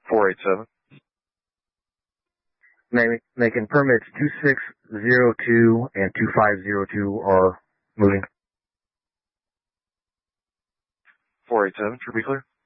487. Making permits 2602 and 2502 are moving. 487, should be clear.